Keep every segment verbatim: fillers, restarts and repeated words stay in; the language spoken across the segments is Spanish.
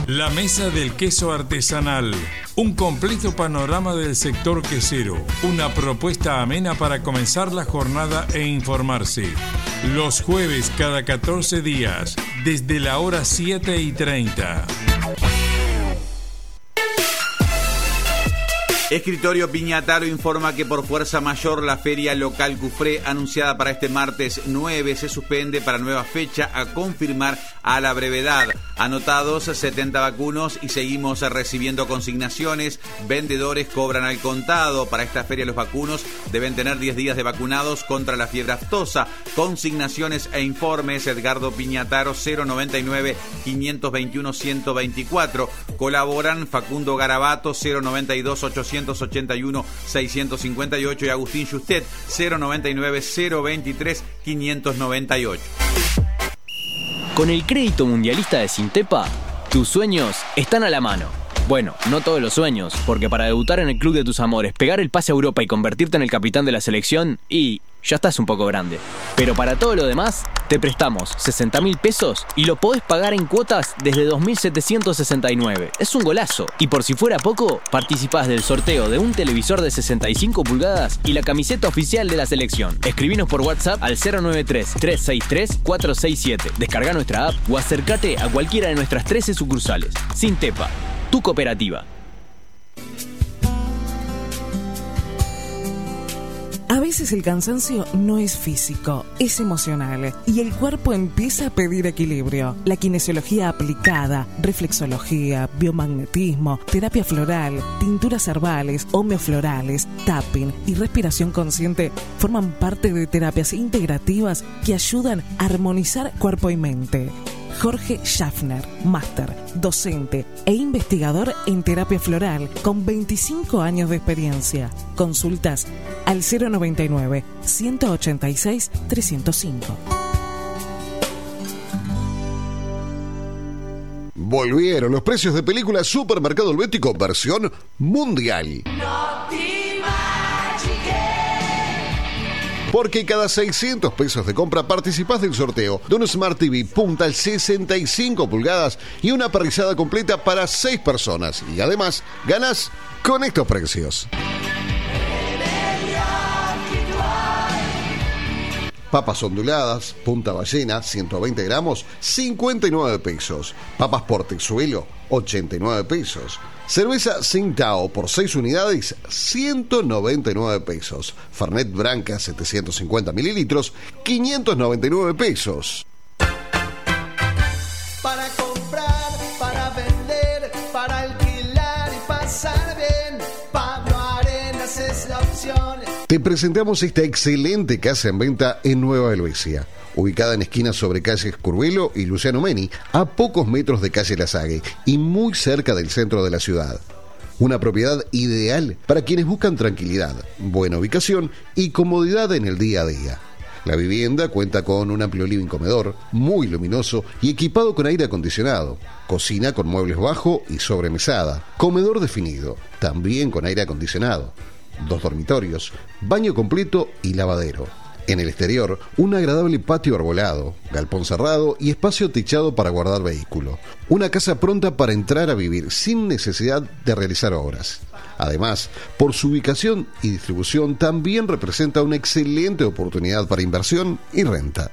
La Mesa del Queso Artesanal. Un completo panorama del sector quesero. Una propuesta amena para comenzar la jornada e informarse. Los jueves cada catorce días, desde la hora siete y treinta. Escritorio Piñataro informa que por fuerza mayor la feria local Cufré, anunciada para este martes nueve, se suspende para nueva fecha a confirmar a la brevedad. Anotados setenta vacunos y seguimos recibiendo consignaciones. Vendedores cobran al contado. Para esta feria los vacunos deben tener diez días de vacunados contra la fiebre aftosa. Consignaciones e informes Edgardo Piñataro cero noventa y nueve, quinientos veintiuno, ciento veinticuatro. Colaboran Facundo Garabato cero noventa y dos, ochocientos ochenta y uno, seiscientos cincuenta y ocho y Agustín Justet cero noventa y nueve, cero veintitrés, quinientos noventa y ocho. Con el crédito mundialista de Sintepa, tus sueños están a la mano. Bueno, no todos los sueños, porque para debutar en el club de tus amores, pegar el pase a Europa y convertirte en el capitán de la selección, y ya estás un poco grande. Pero para todo lo demás, te prestamos sesenta mil pesos y lo podés pagar en cuotas desde dos mil setecientos sesenta y nueve. Es un golazo. Y por si fuera poco, participás del sorteo de un televisor de sesenta y cinco pulgadas y la camiseta oficial de la selección. Escribinos por WhatsApp al cero nueve tres, tres seis tres, cuatro seis siete. Descarga nuestra app o acércate a cualquiera de nuestras trece sucursales. Sintepa, tu cooperativa. A veces el cansancio no es físico, es emocional y el cuerpo empieza a pedir equilibrio. La kinesiología aplicada, reflexología, biomagnetismo, terapia floral, tinturas herbales, homeoflorales, tapping y respiración consciente forman parte de terapias integrativas que ayudan a armonizar cuerpo y mente. Jorge Schaffner, máster, docente e investigador en terapia floral con veinticinco años de experiencia. Consultas al cero noventa y nueve, ciento ochenta y seis, trescientos cinco. Volvieron los precios de películas Supermercado Helvético versión mundial. Porque cada seiscientos pesos de compra participás del sorteo de un Smart T V punta sesenta y cinco pulgadas y una parrillada completa para seis personas. Y además, ganás con estos precios. Papas onduladas, punta ballena, ciento veinte gramos, cincuenta y nueve pesos. Papas portezuelo, ochenta y nueve pesos. Cerveza Tsingtao por seis unidades, ciento noventa y nueve pesos. Fernet Branca, setecientos cincuenta mililitros, quinientos noventa y nueve pesos. Para comprar, para vender, para alquilar y pasar bien, Pablo Arenas es la opción. Te presentamos esta excelente casa en venta en Nueva Helvecia, ubicada en esquina sobre calles Curvelo y Luciano Meni, a pocos metros de calle Lasague y muy cerca del centro de la ciudad. Una propiedad ideal para quienes buscan tranquilidad, buena ubicación y comodidad en el día a día. La vivienda cuenta con un amplio living comedor, muy luminoso y equipado con aire acondicionado, cocina con muebles bajo y sobremesada, comedor definido, también con aire acondicionado, dos dormitorios, baño completo y lavadero. En el exterior, un agradable patio arbolado, galpón cerrado y espacio techado para guardar vehículo. Una casa pronta para entrar a vivir sin necesidad de realizar obras. Además, por su ubicación y distribución, también representa una excelente oportunidad para inversión y renta.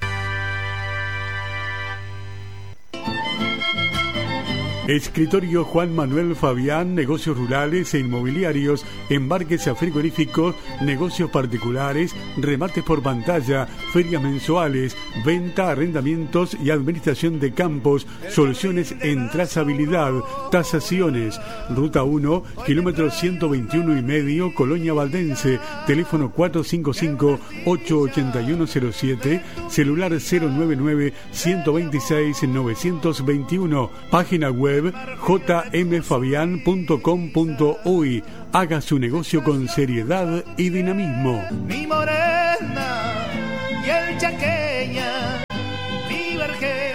Escritorio Juan Manuel Fabián, negocios rurales e inmobiliarios, embarques a frigoríficos, negocios particulares, remates por pantalla, ferias mensuales, venta, arrendamientos y administración de campos, soluciones en trazabilidad, tasaciones. Ruta uno, kilómetro ciento veintiuno y medio, Colonia Valdense, teléfono cuatro cinco cinco, ocho ocho uno cero siete, celular cero nueve nueve, ciento veintiséis, novecientos veintiuno, página web j m fabián punto com punto uy. Haga su negocio con seriedad y dinamismo. Mi morena y el chaqueña, mi vergel.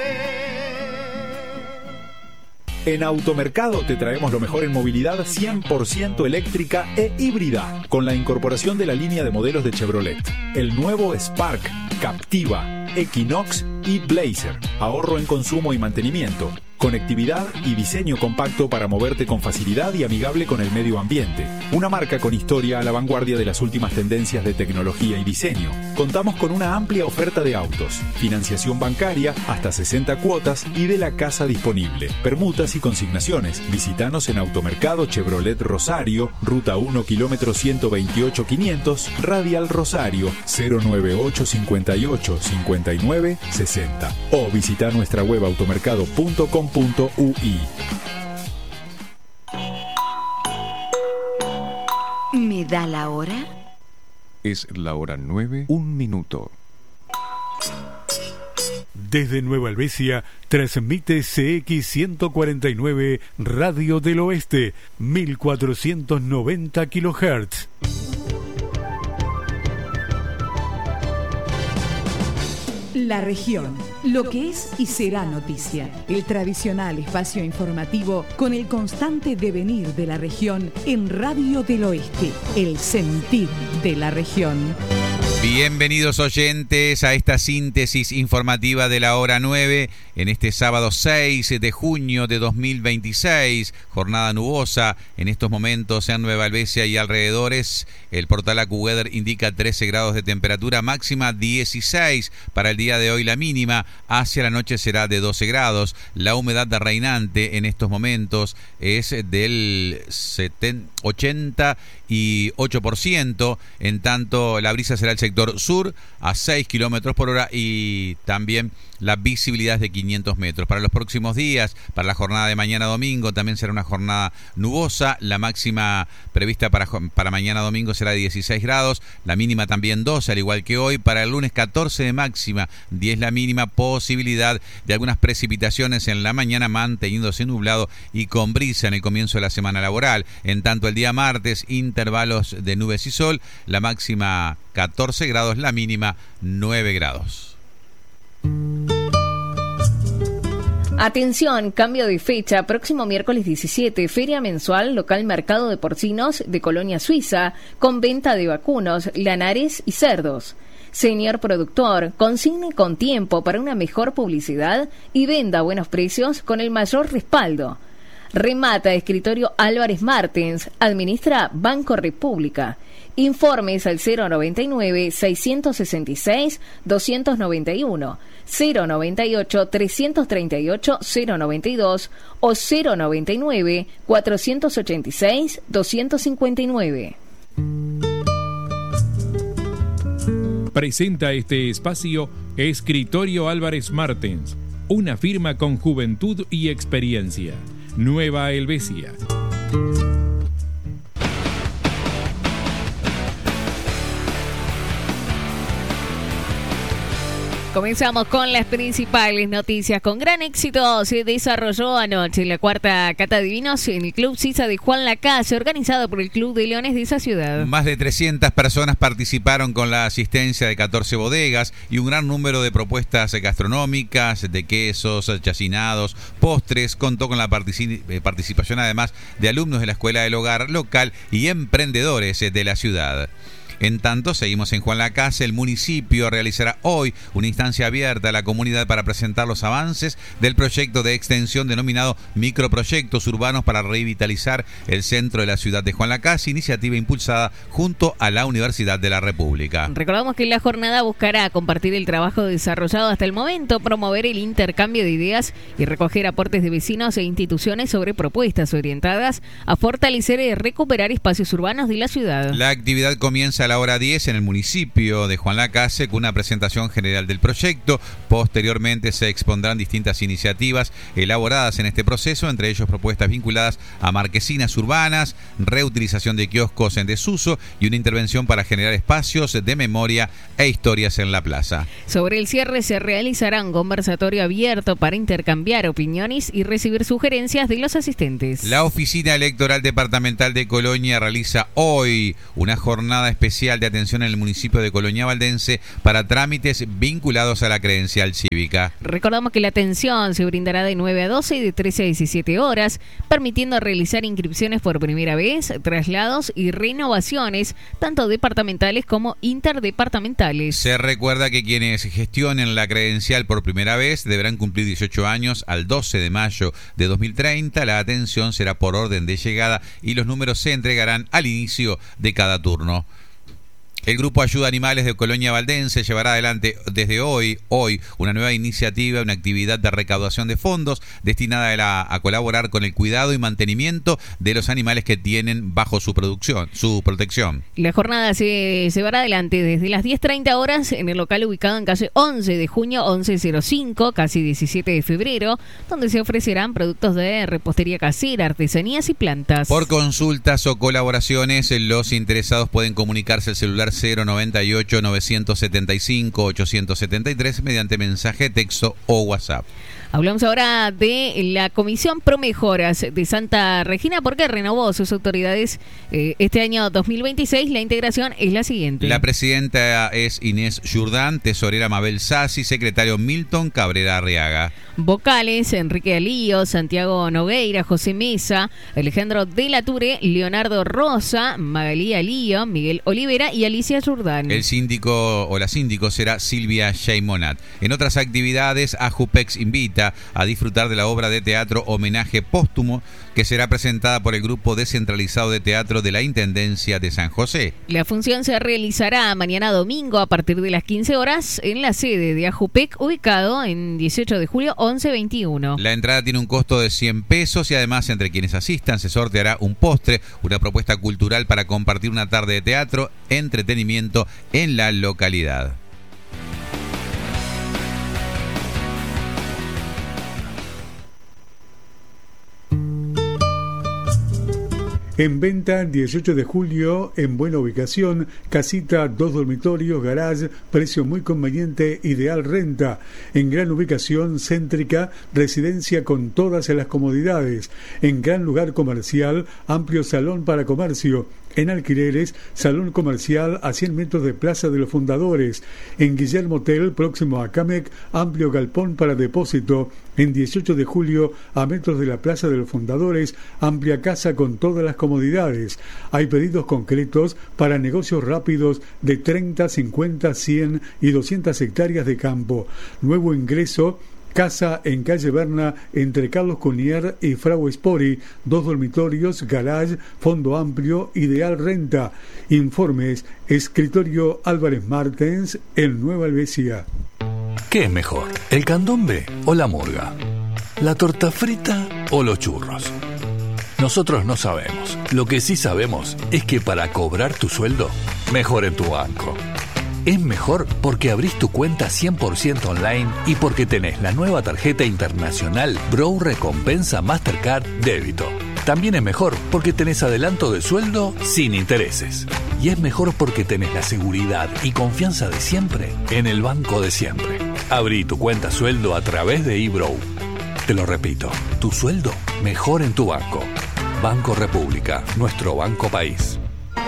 En Automercado te traemos lo mejor en movilidad cien por ciento eléctrica e híbrida, con la incorporación de la línea de modelos de Chevrolet. El nuevo Spark, Captiva, Equinox y Blazer. Ahorro en consumo y mantenimiento. Conectividad y diseño compacto para moverte con facilidad y amigable con el medio ambiente. Una marca con historia a la vanguardia de las últimas tendencias de tecnología y diseño. Contamos con una amplia oferta de autos, financiación bancaria hasta sesenta cuotas y de la casa disponible. Permutas y consignaciones. Visítanos en Automercado Chevrolet Rosario, Ruta uno, kilómetro ciento veintiocho quinientos, Radial Rosario, cero nueve ocho cincuenta y ocho cincuenta y nueve sesenta. O visita nuestra web automercado punto com punto u i. ¿Me da la hora? Es la hora nueve, un minuto. Desde Nueva Helvecia transmite C X ciento cuarenta y nueve Radio del Oeste, mil cuatrocientos noventa kilohertz. La región, lo que es y será noticia. El tradicional espacio informativo con el constante devenir de la región en Radio del Oeste, el sentir de la región. Bienvenidos oyentes a esta síntesis informativa de la hora nueve en este sábado seis de junio de dos mil veintiséis, jornada nubosa en estos momentos en Nueva Helvecia y alrededores. El portal AccuWeather indica trece grados de temperatura, máxima dieciséis para el día de hoy, la mínima hacia la noche será de doce grados. La humedad reinante en estos momentos es del ochenta y ocho por ciento, en tanto la brisa será el sector sur a seis kilómetros por hora y también la visibilidad es de quinientos metros. Para los próximos días, para la jornada de mañana domingo, también será una jornada nubosa. La máxima prevista para, para mañana domingo será de dieciséis grados, la mínima también doce, al igual que hoy. Para el lunes catorce de máxima, diez la mínima, posibilidad de algunas precipitaciones en la mañana, manteniéndose nublado y con brisa en el comienzo de la semana laboral. En tanto el día martes, intervalos de nubes y sol, la máxima catorce grados, la mínima nueve grados. Atención, cambio de fecha, próximo miércoles diecisiete, feria mensual local mercado de porcinos de Colonia Suiza, con venta de vacunos, lanares y cerdos. Señor productor, consigne con tiempo para una mejor publicidad y venda a buenos precios con el mayor respaldo. Remata Escritorio Álvarez Martens, administra Banco República. Informes al cero noventa y nueve, seiscientos sesenta y seis, doscientos noventa y uno, cero noventa y ocho, trescientos treinta y ocho, cero noventa y dos o cero noventa y nueve, cuatrocientos ochenta y seis, doscientos cincuenta y nueve. Presenta este espacio Escritorio Álvarez Martens, una firma con juventud y experiencia. Nueva Helvecia. Comenzamos con las principales noticias. Con gran éxito se desarrolló anoche la cuarta cata de vinos en el Club Sisa de Juan Lacase, organizado por el Club de Leones de esa ciudad. Más de trescientas personas participaron con la asistencia de catorce bodegas y un gran número de propuestas gastronómicas, de quesos, chacinados, postres. Contó con la partici- participación además de alumnos de la Escuela del Hogar local y emprendedores de la ciudad. En tanto, seguimos en Juan Lacase. El municipio realizará hoy una instancia abierta a la comunidad para presentar los avances del proyecto de extensión denominado Microproyectos Urbanos para revitalizar el centro de la ciudad de Juan Lacase, iniciativa impulsada junto a la Universidad de la República. Recordamos que la jornada buscará compartir el trabajo desarrollado hasta el momento, promover el intercambio de ideas y recoger aportes de vecinos e instituciones sobre propuestas orientadas a fortalecer y recuperar espacios urbanos de la ciudad. La actividad comienza a la hora diez en el municipio de Juan Lacase con una presentación general del proyecto. Posteriormente se expondrán distintas iniciativas elaboradas en este proceso, entre ellos propuestas vinculadas a marquesinas urbanas, reutilización de kioscos en desuso y una intervención para generar espacios de memoria e historias en la plaza. Sobre el cierre se realizará un conversatorio abierto para intercambiar opiniones y recibir sugerencias de los asistentes. La Oficina Electoral Departamental de Colonia realiza hoy una jornada especial especial de atención en el municipio de Colonia Valdense para trámites vinculados a la credencial cívica. Recordamos que la atención se brindará de nueve a doce y de trece a diecisiete horas, permitiendo realizar inscripciones por primera vez, traslados y renovaciones, tanto departamentales como interdepartamentales. Se recuerda que quienes gestionen la credencial por primera vez deberán cumplir dieciocho años al doce de mayo de dos mil treinta. La atención será por orden de llegada y los números se entregarán al inicio de cada turno. El Grupo Ayuda Animales de Colonia Valdense llevará adelante desde hoy, hoy una nueva iniciativa, una actividad de recaudación de fondos destinada a, la, a colaborar con el cuidado y mantenimiento de los animales que tienen bajo su producción, su protección. La jornada se llevará adelante desde las diez treinta horas en el local ubicado en calle once de junio, once cero cinco, casi diecisiete de febrero, donde se ofrecerán productos de repostería casera, artesanías y plantas. Por consultas o colaboraciones, los interesados pueden comunicarse al celular cero noventa y ocho, novecientos setenta y cinco, ochocientos setenta y tres mediante mensaje, texto o WhatsApp. Hablamos ahora de la Comisión Pro Mejoras de Santa Regina porque renovó sus autoridades eh, este año dos mil veintiséis. La integración es la siguiente. La presidenta es Inés Jordán, tesorera Mabel Sassi, secretario Milton Cabrera Arriaga. Vocales: Enrique Alío, Santiago Nogueira, José Mesa, Alejandro de la Ture, Leonardo Rosa, Magalí Alío, Miguel Olivera y Alicia Jordán. El síndico o la síndico será Silvia Sheymonat. En otras actividades, Ajupex invita a disfrutar de la obra de teatro Homenaje Póstumo, que será presentada por el Grupo Descentralizado de Teatro de la Intendencia de San José. La función se realizará mañana domingo a partir de las quince horas en la sede de Ajupec, ubicado en dieciocho de julio, once veintiuno. La entrada tiene un costo de cien pesos y además entre quienes asistan se sorteará un postre, una propuesta cultural para compartir una tarde de teatro, entretenimiento en la localidad. En venta dieciocho de julio, en buena ubicación, casita, dos dormitorios, garage, precio muy conveniente, ideal renta. En gran ubicación, céntrica, residencia con todas las comodidades. En gran lugar comercial, amplio salón para comercio. En alquileres, salón comercial a cien metros de Plaza de los Fundadores. En Guillermo Hotel, próximo a Camec, amplio galpón para depósito. En dieciocho de julio, a metros de la Plaza de los Fundadores, amplia casa con todas las comodidades. Hay pedidos concretos para negocios rápidos de treinta, cincuenta, cien y doscientas hectáreas de campo. Nuevo ingreso. Casa en calle Berna, entre Carlos Cunier y Frau Spori, dos dormitorios, garage, fondo amplio, ideal renta. Informes, escritorio Álvarez Martens, en Nueva Helvecia. ¿Qué es mejor, el candombe o la murga? ¿La torta frita o los churros? Nosotros no sabemos. Lo que sí sabemos es que para cobrar tu sueldo, mejor en tu banco. Es mejor porque abrís tu cuenta cien por ciento online y porque tenés la nueva tarjeta internacional Bro Recompensa Mastercard Débito. También es mejor porque tenés adelanto de sueldo sin intereses. Y es mejor porque tenés la seguridad y confianza de siempre en el banco de siempre. Abrí tu cuenta sueldo a través de eBrow. Te lo repito, tu sueldo mejor en tu banco. Banco República, nuestro banco país.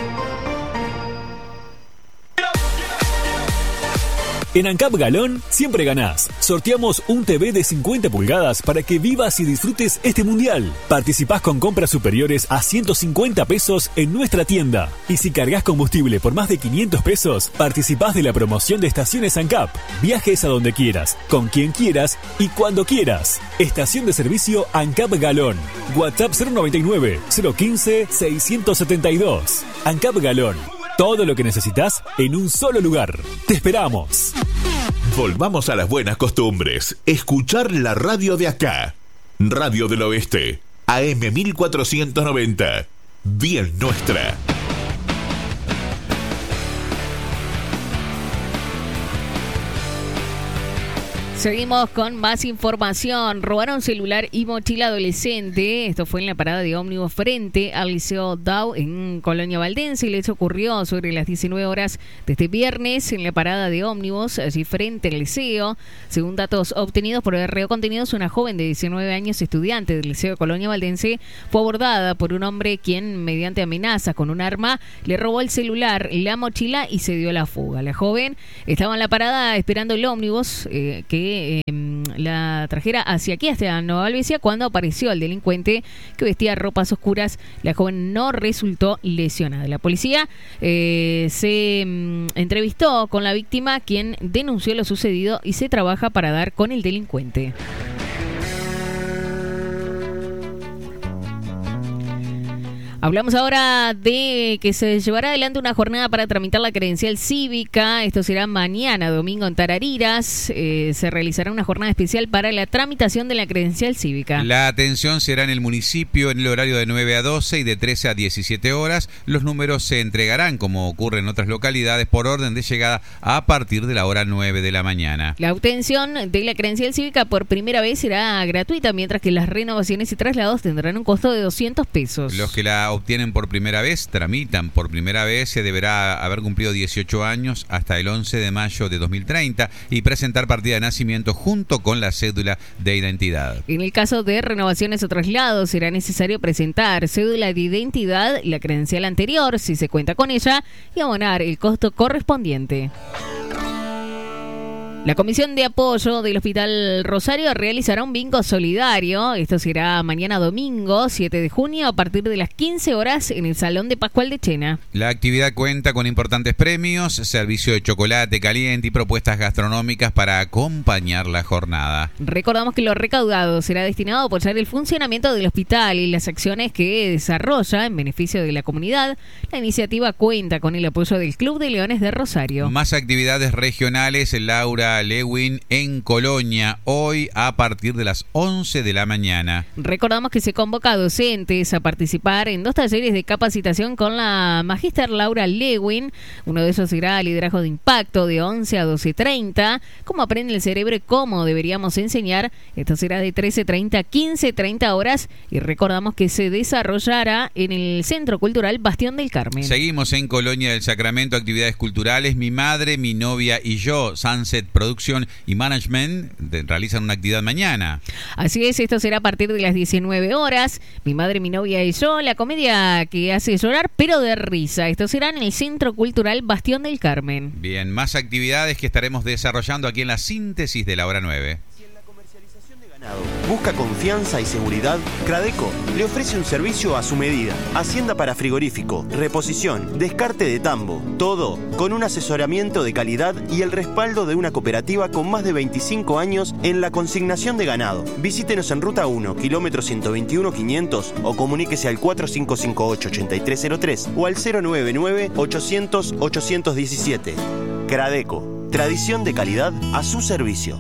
En ANCAP Galón siempre ganás. Sorteamos un T V de cincuenta pulgadas para que vivas y disfrutes este mundial. Participás con compras superiores a ciento cincuenta pesos en nuestra tienda. Y si cargas combustible por más de quinientos pesos, participás de la promoción de estaciones ANCAP. Viajes a donde quieras, con quien quieras y cuando quieras. Estación de servicio ANCAP Galón. WhatsApp cero noventa y nueve, cero quince, seiscientos setenta y dos. ANCAP Galón. Todo lo que necesitas en un solo lugar. ¡Te esperamos! Volvamos a las buenas costumbres. Escuchar la radio de acá. Radio del Oeste. A M mil cuatrocientos noventa. Bien nuestra. Seguimos con más información. Robaron celular y mochila adolescente. Esto fue en la parada de ómnibus frente al Liceo Dow en Colonia Valdense. El hecho ocurrió sobre las diecinueve horas de este viernes en la parada de ómnibus, allí frente al liceo. Según datos obtenidos por el reo Contenidos, una joven de diecinueve años, estudiante del Liceo de Colonia Valdense, fue abordada por un hombre quien, mediante amenazas con un arma, le robó el celular, la mochila y se dio a la fuga. La joven estaba en la parada esperando el ómnibus eh, que Eh, la trajera hacia aquí, hasta Nueva Albesia, cuando apareció el delincuente que vestía ropas oscuras. La joven no resultó lesionada. La policía eh, se mm, entrevistó con la víctima, quien denunció lo sucedido y se trabaja para dar con el delincuente. Hablamos ahora de que se llevará adelante una jornada para tramitar la credencial cívica. Esto será mañana, domingo, en Tarariras. Eh, se realizará una jornada especial para la tramitación de la credencial cívica. La atención será en el municipio en el horario de nueve a doce y de trece a diecisiete horas. Los números se entregarán, como ocurre en otras localidades, por orden de llegada a partir de la hora nueve de la mañana. La obtención de la credencial cívica por primera vez será gratuita, mientras que las renovaciones y traslados tendrán un costo de doscientos pesos. Los que la obtienen por primera vez, tramitan por primera vez, se deberá haber cumplido dieciocho años hasta el once de mayo de dos mil treinta y presentar partida de nacimiento junto con la cédula de identidad. En el caso de renovaciones o traslados, será necesario presentar cédula de identidad, la credencial anterior, si se cuenta con ella, y abonar el costo correspondiente. La Comisión de Apoyo del Hospital Rosario realizará un bingo solidario. Esto será mañana domingo, siete de junio, a partir de las quince horas en el Salón de Pascual de Chena. La actividad cuenta con importantes premios, servicio de chocolate caliente y propuestas gastronómicas para acompañar la jornada. Recordamos que lo recaudado será destinado a apoyar el funcionamiento del hospital y las acciones que desarrolla en beneficio de la comunidad. La iniciativa cuenta con el apoyo del Club de Leones de Rosario. Más actividades regionales, Laura Lewin en Colonia, hoy a partir de las once de la mañana. Recordamos que se convoca a docentes a participar en dos talleres de capacitación con la magíster Laura Lewin. Uno de esos será liderazgo de impacto, de once a doce treinta. Cómo aprende el cerebro y cómo deberíamos enseñar. Esto será de trece treinta a quince treinta horas y recordamos que se desarrollará en el Centro Cultural Bastión del Carmen. Seguimos en Colonia del Sacramento, actividades culturales. Mi madre, mi novia y yo, Sunset Producción y Management, de, realizan una actividad mañana. Así es, esto será a partir de las diecinueve horas. Mi madre, mi novia y yo, la comedia que hace llorar pero de risa. Esto será en el Centro Cultural Bastión del Carmen. Bien, más actividades que estaremos desarrollando aquí en la síntesis de la hora nueve. Busca confianza y seguridad. Cradeco le ofrece un servicio a su medida. Hacienda para frigorífico, reposición, descarte de tambo. Todo con un asesoramiento de calidad y el respaldo de una cooperativa con más de veinticinco años en la consignación de ganado. Visítenos en Ruta uno, kilómetro ciento veintiuno quinientos o comuníquese al cuatro cinco cinco ocho, ocho tres cero tres o al cero nueve nueve, ochocientos, ochocientos diecisiete. Cradeco, tradición de calidad a su servicio.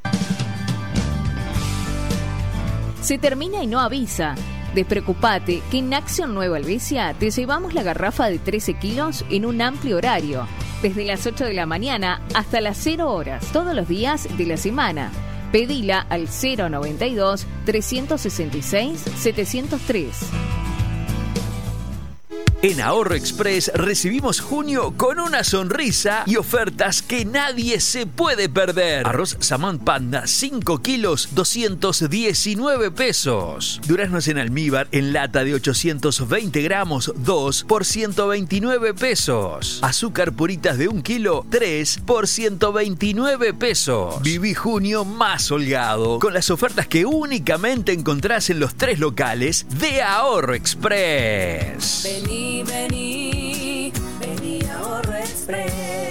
Se termina y no avisa. Despreocupate que en Acción Nueva Albesia te llevamos la garrafa de trece kilos en un amplio horario, desde las ocho de la mañana hasta las cero horas, todos los días de la semana. Pedila al cero noventa y dos, trescientos sesenta y seis, setecientos tres. En Ahorro Express recibimos junio con una sonrisa y ofertas que nadie se puede perder. Arroz Samán Panda, cinco kilos, doscientos diecinueve pesos. Duraznos en almíbar en lata de ochocientos veinte gramos, dos por ciento veintinueve pesos. Azúcar puritas de un kilo, tres por ciento veintinueve pesos. Viví junio más holgado con las ofertas que únicamente encontrás en los tres locales de Ahorro Express. Vení, vení, vení a Ahorro Express.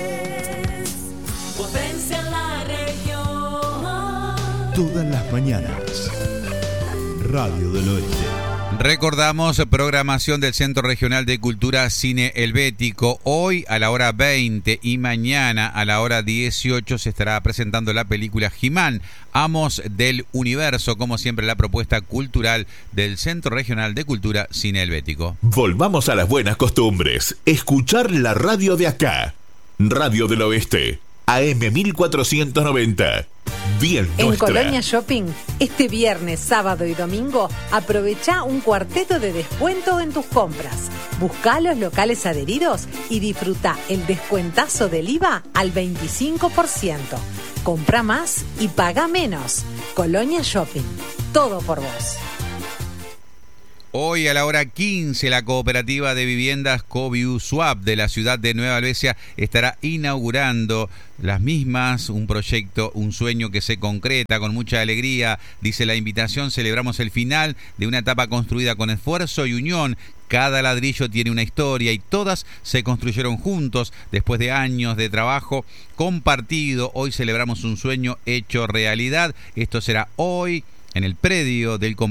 Potencia en la región. Todas las mañanas. Radio del Oeste. Recordamos programación del Centro Regional de Cultura Cine Helvético. Hoy a la hora veinte y mañana a la hora dieciocho se estará presentando la película He-Man, Amos del Universo, como siempre la propuesta cultural del Centro Regional de Cultura Cine Helvético. Volvamos a las buenas costumbres. Escuchar la radio de acá. Radio del Oeste. A M mil cuatrocientos noventa. Bien En nuestra. Colonia Shopping, este viernes, sábado y domingo, aprovecha un cuarteto de descuento en tus compras. Busca los locales adheridos y disfruta el descuentazo del I V A al veinticinco por ciento. Compra más y paga menos. Colonia Shopping, todo por vos. Hoy a la hora quince, la cooperativa de viviendas CoviuSwap de la ciudad de Nueva Albesia estará inaugurando las mismas, un proyecto, un sueño que se concreta con mucha alegría. Dice la invitación: celebramos el final de una etapa construida con esfuerzo y unión. Cada ladrillo tiene una historia y todas se construyeron juntos después de años de trabajo compartido. Hoy celebramos un sueño hecho realidad. Esto será hoy en el predio del